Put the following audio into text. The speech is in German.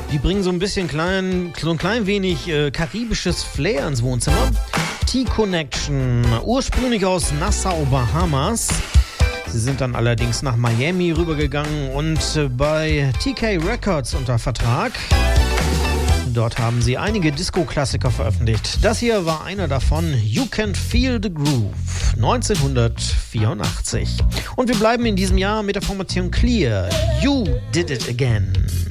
Die bringen so ein klein wenig karibisches Flair ins Wohnzimmer. T-Connection, ursprünglich aus Nassau, Bahamas. Sie sind dann allerdings nach Miami rübergegangen und bei TK Records unter Vertrag. Dort haben sie einige Disco-Klassiker veröffentlicht. Das hier war einer davon, You Can Feel the Groove, 1984. Und wir bleiben in diesem Jahr mit der Formation Clear, You Did It Again.